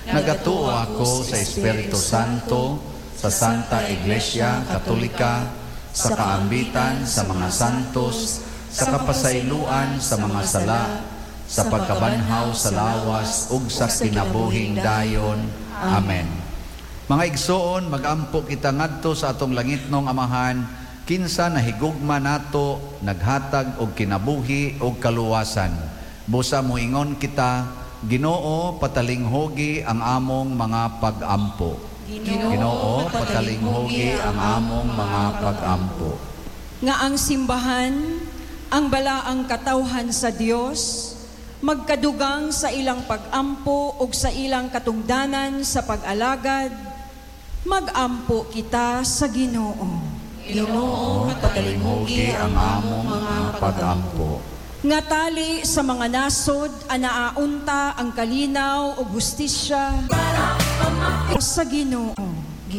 Nagatuo ako sa Espiritu Santo, sa Santa Iglesia Katolika, sa kaambitan sa mga santos, sa kapasayloan sa mga sala, sa pagkabanhaw sa lawas, ug sa kinabuhing dayon. Amen. Mga igsoon, magampo kita ngadto sa atong langitnong Amahan, kinsa nahigugma nato, naghatag og kinabuhi og kaluwasan. Busa moingon kita, Ginoo, patalinghogi ang among mga pag-ampo. Ginoo, patalinghogi ang among mga pag-ampo. Nga ang simbahan, ang balaang katawhan sa Dios, magkadugang sa ilang pag-ampo ug sa ilang katungdanan sa pag-alagad, mag-ampo kita sa Ginoo. Ginoo, patalinghogi ang among mga pag-ampo. Nga tali sa mga nasod, anaaunta ang kalinaw o hustisya sa Ginoo.